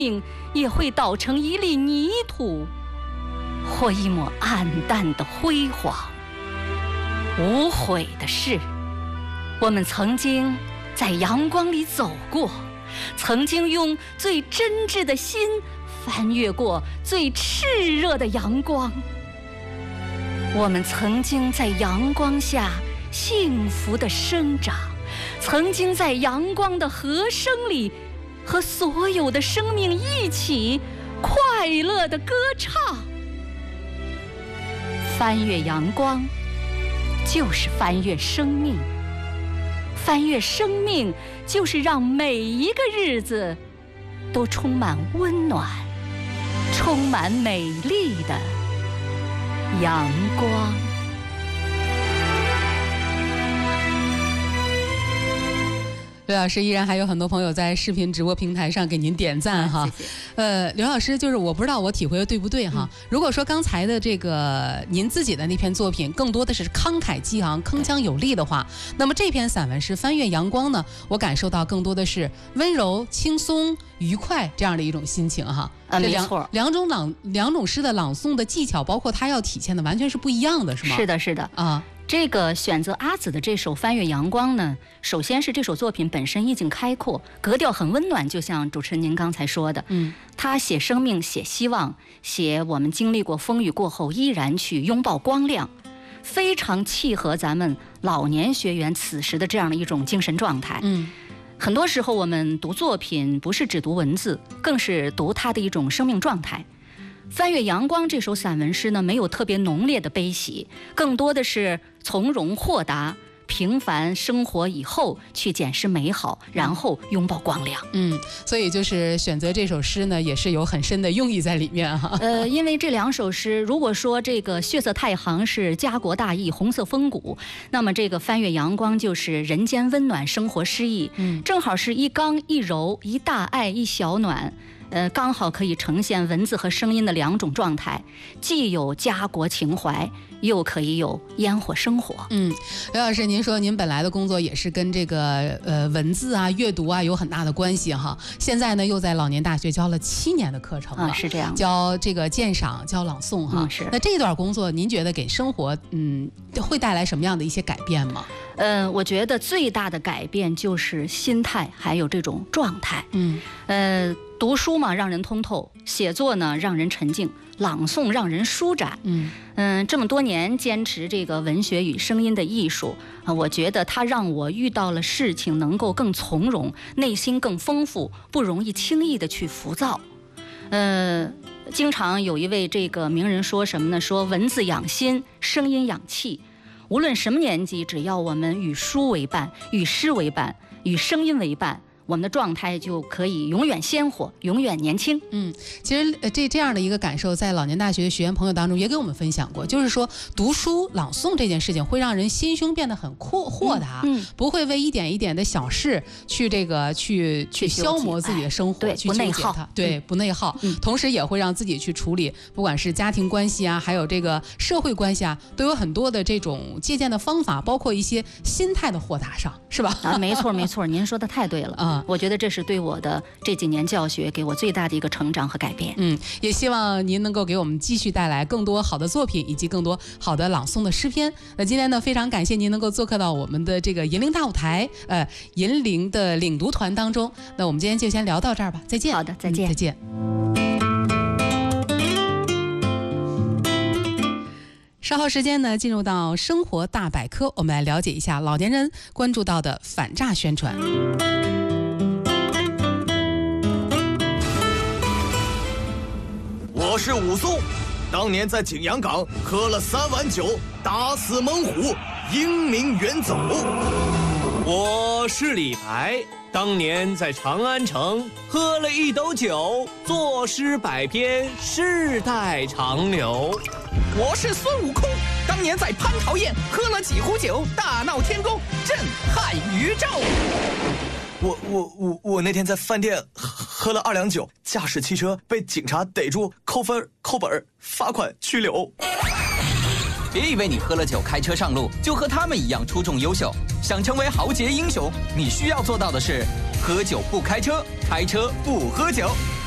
命也会倒成一粒泥土，或一抹暗淡的辉煌。无悔的是，我们曾经在阳光里走过，曾经用最真挚的心翻越过最炽热的阳光。我们曾经在阳光下幸福地生长，曾经在阳光的和声里和所有的生命一起快乐地歌唱。翻越阳光就是翻越生命，翻越生命就是让每一个日子都充满温暖，充满美丽的阳光。 刘老师依然还有很多朋友在视频直播平台上给您点赞哈。 谢谢。 刘老师，就是我不知道我体会的对不对哈。如果说刚才的这个您自己的那篇作品更多的是慷慨激昂、铿锵有力的话，那么这篇散文诗《翻越阳光》呢，我感受到更多的是温柔、轻松、愉快这样的一种心情哈。 没错， 两种诗的朗诵的技巧，包括它要体现的完全是不一样的，是吗？ 是的，是的啊。这个选择阿紫的这首《翻越阳光》呢，首先是这首作品本身意境开阔，格调很温暖，就像主持人您刚才说的，他写生命，写希望，写我们经历过风雨过后依然去拥抱光亮，非常契合咱们老年学员此时的这样的一种精神状态。很多时候我们读作品不是只读文字，更是读它的一种生命状态。翻越阳光这首散文诗呢，没有特别浓烈的悲喜，更多的是从容豁达，平凡生活以后去检视美好，然后拥抱光亮。 所以就是选择这首诗呢，也是有很深的用意在里面哈。 因为这两首诗，如果说这个血色太行是家国大义、红色风骨，那么这个翻越阳光就是人间温暖、生活诗意。正好是一刚一柔，一大爱一小暖。刚好可以呈现文字和声音的两种状态，既有家国情怀，又可以有烟火生活。 刘老师，您说您本来的工作也是跟这个文字啊、阅读啊有很大的关系哈。现在呢，又在老年大学教了7年的课程了， 是这样， 教这个鉴赏、教朗诵哈。 是。 那这段工作，您觉得给生活会带来什么样的一些改变吗？ 我觉得最大的改变就是心态，还有这种状态。读书嘛，让人通透；写作呢，让人沉静；朗诵让人舒展。这么多年坚持这个文学与声音的艺术我觉得它让我遇到了事情能够更从容，内心更丰富，不容易轻易的去浮躁。经常有一位这个名人说什么呢？说文字养心，声音养气。无论什么年纪，只要我们与书为伴，与诗为伴，与声音为伴，我们的状态就可以永远鲜活，永远年轻。 其实这样的一个感受，在老年大学的学员朋友当中也给我们分享过，就是说读书朗诵这件事情会让人心胸变得很豁达，不会为一点一点的小事去消磨自己的生活，去不内耗， 不内耗，同时也会让自己去处理，不管是家庭关系啊，还有这个社会关系啊，都有很多的这种借鉴的方法，包括一些心态的豁达上，是吧？ 没错没错，您说的太对了我觉得这是对我的这几年教学给我最大的一个成长和改变。 也希望您能够给我们继续带来更多好的作品，以及更多好的朗诵的诗篇。那今天呢，非常感谢您能够做客到我们的这个银铃大舞台，银铃的领读团当中。那我们今天就先聊到这儿吧，再见。 好的，再见。 再见。稍后时间呢，进入到生活大百科，我们来了解一下老年人关注到的反诈宣传。 我是武松，当年在景阳岗喝了3碗酒，打死猛虎，英名远走。 我是李白，当年在长安城喝了1斗酒，作诗百篇，世代长流。 我是孙悟空，当年在蟠桃宴喝了几壶酒，大闹天宫，震撼宇宙。 我那天在饭店喝了2两酒，驾驶汽车被警察逮住，扣分、扣本、罚款、拘留。 别以为你喝了酒开车上路就和他们一样出众优秀，想成为豪杰英雄，你需要做到的是：喝酒不开车，开车不喝酒。